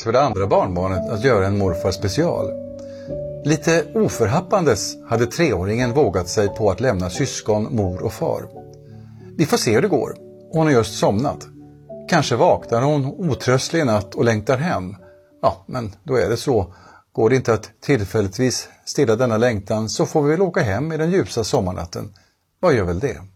för det andra barnbarnet att göra en morfar special. Lite oförhappandes hade 3-åringen vågat sig på att lämna syskon, mor och far. Vi får se hur det går. Hon har just somnat. Kanske vaknar hon otröstlig i natt och längtar hem. Ja, men då är det så. Går det inte att tillfälligtvis stilla denna längtan så får vi väl åka hem i den ljusa sommarnatten. Vad gör väl det?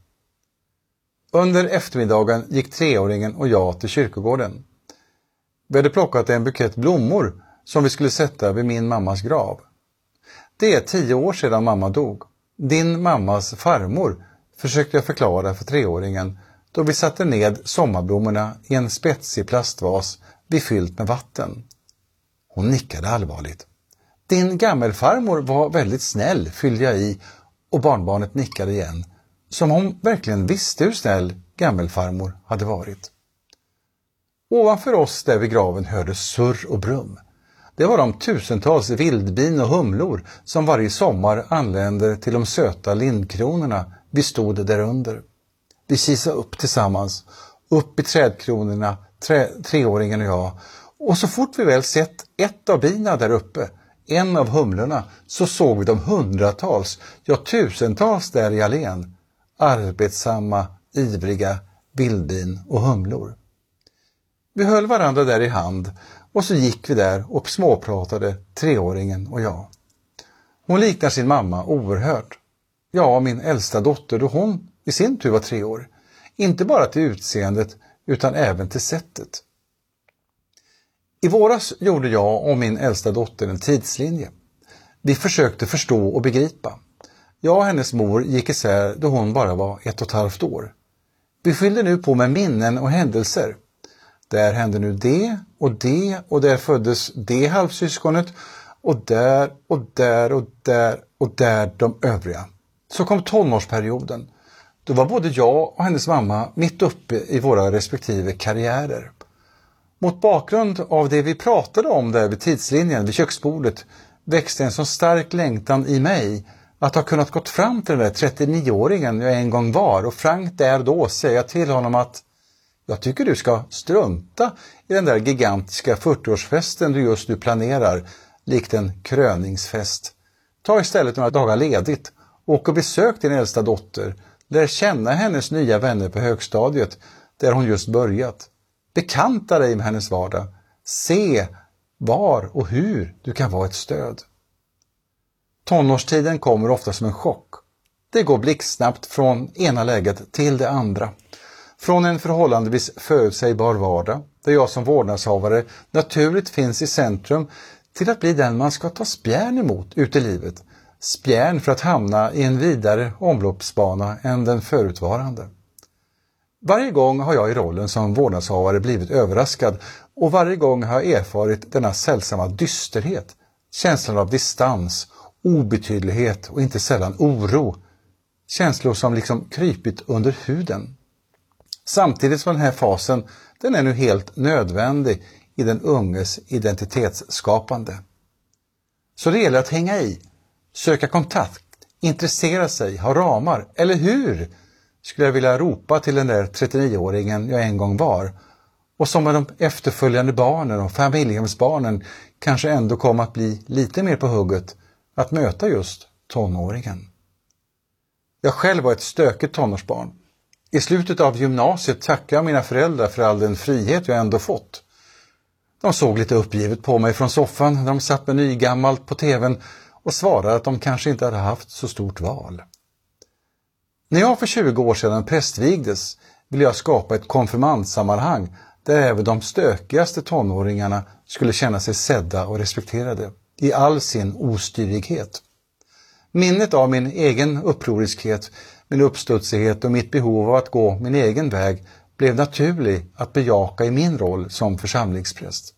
Under eftermiddagen gick 3-åringen och jag till kyrkogården. Vi hade plockat en bukett blommor som vi skulle sätta vid min mammas grav. Det är 10 år sedan mamma dog. Din mammas farmor, försökte jag förklara för 3-åringen då vi satte ned sommarblommorna i en spetsig plastvas befyllt med vatten. Hon nickade allvarligt. Din gammelfarmor var väldigt snäll, fyllde jag i, och barnbarnet nickade igen. Som hon verkligen visste hur snäll gammelfarmor hade varit. Ovanför oss där vid graven hördes surr och brum. Det var de tusentals vildbin och humlor som varje sommar anlände till de söta lindkronorna vi stod där under. Vi kisade upp tillsammans, upp i trädkronorna, 3-åringen och jag. Och så fort vi väl sett ett av bina där uppe, en av humlorna, så såg vi de hundratals, ja tusentals där i allén. Arbetsamma, ivriga vildbin och humlor. Vi höll varandra där i hand och så gick vi där och småpratade, 3-åringen och jag. Hon liknar sin mamma oerhört. Ja, min äldsta dotter då hon i sin tur var 3 år. Inte bara till utseendet utan även till sättet. I våras gjorde jag och min äldsta dotter en tidslinje. Vi försökte förstå och begripa. Jag och hennes mor gick isär då hon bara var 1,5 år. Vi fyllde nu på med minnen och händelser. Där hände nu det och där föddes det halvsyskonet och där och där och där och där de övriga. Så kom tonårsperioden. Då var både jag och hennes mamma mitt uppe i våra respektive karriärer. Mot bakgrund av det vi pratade om där vid tidslinjen vid köksbordet växte en så stark längtan i mig att ha kunnat gått fram till den där 39-åringen jag en gång var och frankt där då säga till honom att jag tycker du ska strunta i den där gigantiska 40-årsfesten du just nu planerar, likt en kröningsfest. Ta istället några dagar ledigt, åk och besök din äldsta dotter, lär känna hennes nya vänner på högstadiet där hon just börjat. Bekanta dig med hennes vardag, se var och hur du kan vara ett stöd. Tonårstiden kommer ofta som en chock. Det går blixtsnabbt från ena läget till det andra. Från en förhållandevis förutsägbar vardag, där jag som vårdnadshavare naturligt finns i centrum, till att bli den man ska ta spjärn emot ut i livet. Spjärn för att hamna i en vidare omloppsbana än den förutvarande. Varje gång har jag i rollen som vårdnadshavare blivit överraskad och varje gång har jag erfarit denna sällsamma dysterhet, känslan av distans, obetydlighet och inte sällan oro. Känslor som liksom krypit under huden. Samtidigt som den här fasen, den är nu helt nödvändig i den unges identitetsskapande. Så det gäller att hänga i, söka kontakt, intressera sig, ha ramar, eller hur? Skulle jag vilja ropa till den där 39-åringen jag en gång var. Och som med de efterföljande barnen och familjehemsbarnen kanske ändå kommer att bli lite mer på hugget att möta just tonåringen. Jag själv var ett stökigt tonårsbarn. I slutet av gymnasiet tackade jag mina föräldrar för all den frihet jag ändå fått. De såg lite uppgivet på mig från soffan när de satt med nygammalt på tvn och svarade att de kanske inte hade haft så stort val. När jag för 20 år sedan prästvigdes ville jag skapa ett konfirmandsammanhang där även de stökigaste tonåringarna skulle känna sig sedda och respekterade i all sin ostyrighet. Minnet av min egen upproriskhet, min uppstudsighet och mitt behov av att gå min egen väg blev naturlig att bejaka i min roll som församlingspräst.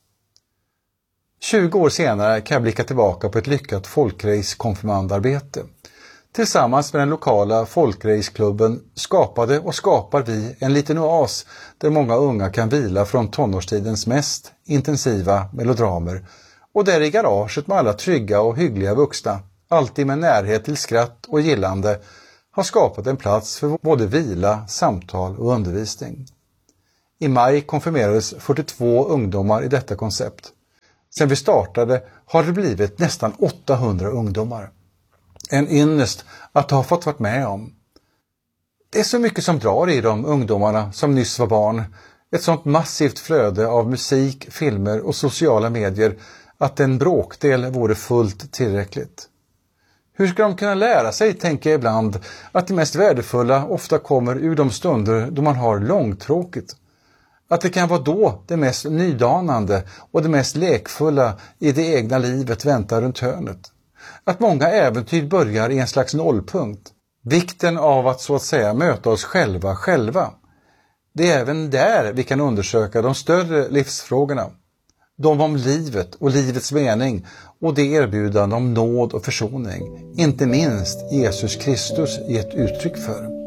20 år senare kan jag blicka tillbaka på ett lyckat folkrace-konfirmandarbete. Tillsammans med den lokala folkraceklubben skapade och skapar vi en liten oas där många unga kan vila från tonårstidens mest intensiva melodramer och där i garaget med alla trygga och hyggliga vuxna, alltid med närhet till skratt och gillande, har skapat en plats för både vila, samtal och undervisning. I maj konfirmerades 42 ungdomar i detta koncept. Sedan vi startade har det blivit nästan 800 ungdomar. En ynnest att ha fått vara med om. Det är så mycket som drar i de ungdomarna som nyss var barn. Ett sånt massivt flöde av musik, filmer och sociala medier att en bråkdel vore fullt tillräckligt. Hur ska de kunna lära sig, tänker jag ibland, att det mest värdefulla ofta kommer ur de stunder då man har långtråkigt. Att det kan vara då det mest nydanande och det mest lekfulla i det egna livet väntar runt hörnet. Att många äventyr börjar i en slags nollpunkt. Vikten av att så att säga möta oss själva. Det är även där vi kan undersöka de större livsfrågorna. De om livet och livets mening och det erbjudande om nåd och försoning. Inte minst Jesus Kristus i ett uttryck för.